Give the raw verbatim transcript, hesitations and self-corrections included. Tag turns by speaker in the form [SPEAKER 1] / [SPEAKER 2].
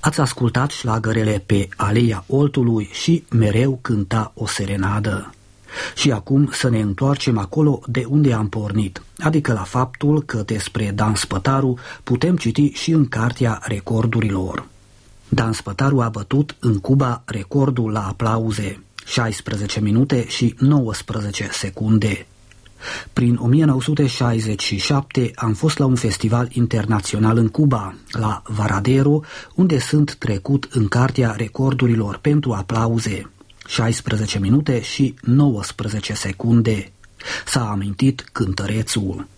[SPEAKER 1] Ați ascultat șlagărele Pe Aleia Oltului și Mereu cânta o serenadă. Și acum să ne întoarcem acolo de unde am pornit, adică la faptul că despre Dan Spătaru putem citi și în Cartea Recordurilor. Dan Spătaru a bătut în Cuba recordul la aplauze, șaisprezece minute și nouăsprezece secunde. Prin o mie nouă sute șaizeci și șapte am fost la un festival internațional în Cuba, la Varadero, unde sunt trecut în Cartea Recordurilor pentru aplauze, șaisprezece minute și nouăsprezece secunde. S-a amintit cântărețul.